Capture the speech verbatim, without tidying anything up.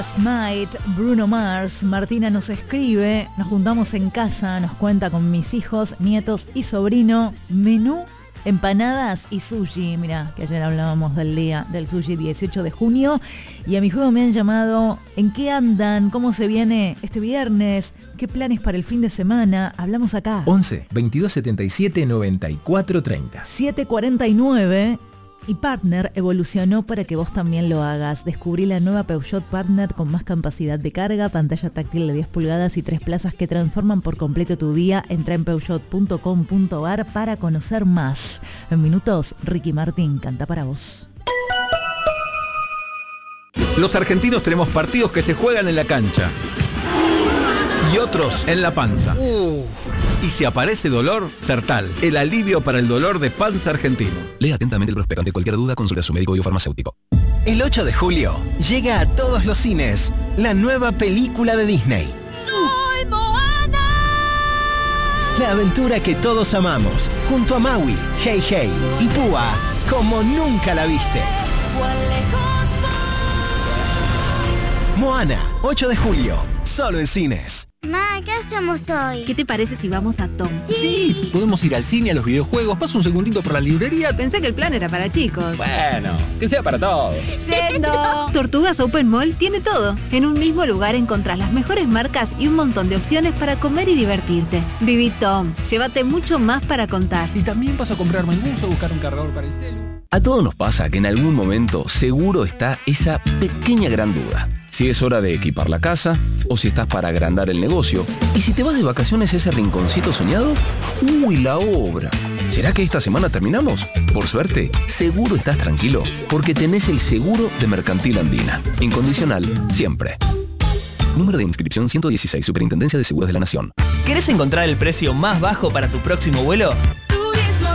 Smite, Bruno Mars. Martina nos escribe, nos juntamos en casa, nos cuenta con mis hijos, nietos y sobrino, menú, empanadas y sushi. Mira, que ayer hablábamos del día del sushi, dieciocho de junio, y a mi juego me han llamado, ¿en qué andan? ¿Cómo se viene este viernes? ¿Qué planes para el fin de semana? Hablamos acá. once, veintidós setenta y siete, noventa y cuatro treinta. siete cuarenta y nueve. Y Partner evolucionó para que vos también lo hagas. Descubrí la nueva Peugeot Partner con más capacidad de carga, pantalla táctil de diez pulgadas y tres plazas que transforman por completo tu día. Entra en peugeot punto com punto a r para conocer más. En minutos, Ricky Martin canta para vos. Los argentinos tenemos partidos que se juegan en la cancha y otros en la panza. Uh. Y si aparece dolor, Sertal, el alivio para el dolor de panza argentino. Lea atentamente el prospecto. Ante cualquier duda, consulte a su médico y o farmacéutico. El ocho de julio llega a todos los cines la nueva película de Disney. ¡Soy Moana! La aventura que todos amamos, junto a Maui, Hey Hey y Púa, como nunca la viste. Moana, ocho de julio, solo en cines. Ma, ¿qué hacemos hoy? ¿Qué te parece si vamos a Tom? Sí. sí, podemos ir al cine, a los videojuegos. Paso un segundito por la librería. Pensé que el plan era para chicos. Bueno, que sea para todos. ¡Yendo! Tortugas Open Mall tiene todo. En un mismo lugar encontrás las mejores marcas y un montón de opciones para comer y divertirte. Viví Tom, llévate mucho más para contar. Y también vas a comprarme el bus o buscar un cargador para el celu. A todos nos pasa que en algún momento seguro está esa pequeña gran duda. Si es hora de equipar la casa, o si estás para agrandar el negocio, y si te vas de vacaciones a ese rinconcito soñado, ¡uy, la obra! ¿Será que esta semana terminamos? Por suerte, seguro estás tranquilo, porque tenés el seguro de Mercantil Andina. Incondicional, siempre. Número de inscripción ciento dieciséis, Superintendencia de Seguros de la Nación. ¿Querés encontrar el precio más bajo para tu próximo vuelo?